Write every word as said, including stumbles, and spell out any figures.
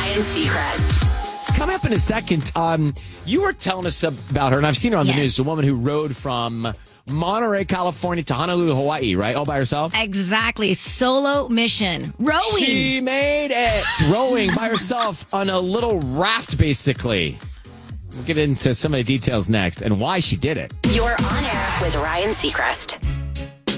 Ryan Seacrest. Coming up in a second, um, you were telling us about her, and I've seen her on Yes. the news, the woman who rode from Monterey, California to Honolulu, Hawaii, right? All by herself? Exactly. Solo mission. Rowing. She made it. Rowing by herself on a little raft, basically. We'll get into some of the details next and why she did it. You're on air with Ryan Seacrest.